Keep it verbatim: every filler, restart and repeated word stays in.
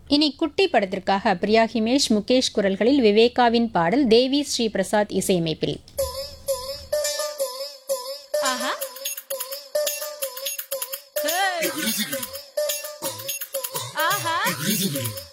இனி குட்டி படத்திற்காக பிரியா ஹிமேஷ் முகேஷ் குரல்களில் விவேகாவின் பாடல் தேவி ஸ்ரீ பிரசாத் இசையமைப்பில். ஆஹா ஆஹா